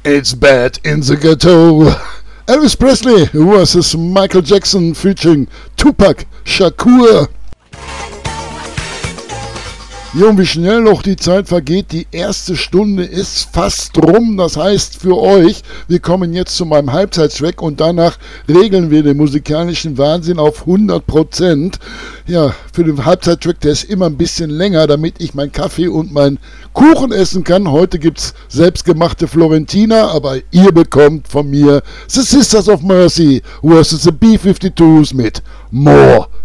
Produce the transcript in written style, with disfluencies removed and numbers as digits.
It's bad in the ghetto. Elvis Presley versus Michael Jackson featuring Tupac Shakur. Jo, und wie schnell noch die Zeit vergeht, die erste Stunde ist fast rum, das heißt für euch, wir kommen jetzt zu meinem Halbzeittrack und danach regeln wir den musikalischen Wahnsinn auf 100%. Ja, für den Halbzeittrack, der ist immer ein bisschen länger, damit ich meinen Kaffee und meinen Kuchen essen kann. Heute gibt's selbstgemachte Florentina, aber ihr bekommt von mir The Sisters of Mercy versus the B-52s mit More